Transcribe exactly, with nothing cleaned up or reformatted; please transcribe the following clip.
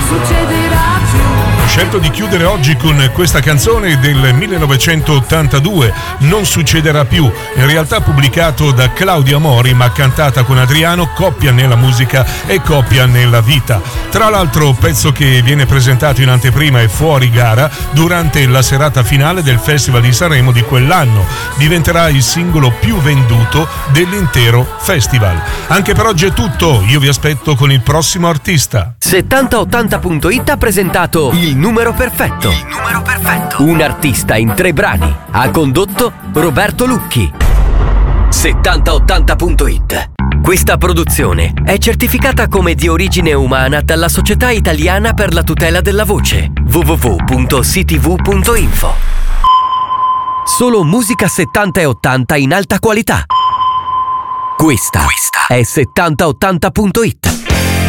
succederà più. Ho scelto di chiudere oggi con questa canzone del millenovecentottantadue, Non succederà più, in realtà pubblicato da Claudio Amori ma cantata con Adriano, coppia nella musica e coppia nella vita. Tra l'altro pezzo che viene presentato in anteprima e fuori gara durante la serata finale del Festival di Sanremo di quell'anno. Diventerà il singolo più venduto dell'intero festival. Anche per oggi è tutto, io vi aspetto con il prossimo artista. settanta ottanta punto it ha presentato Il numero perfetto. Il numero perfetto. Un artista in tre brani. Ha condotto Roberto Lucchi. settanta ottanta punto it. Questa produzione è certificata come di origine umana dalla Società Italiana per la tutela della voce. w w w punto c t v punto info. Solo musica settanta e ottanta in alta qualità. Questa, Questa. è settanta ottanta punto it.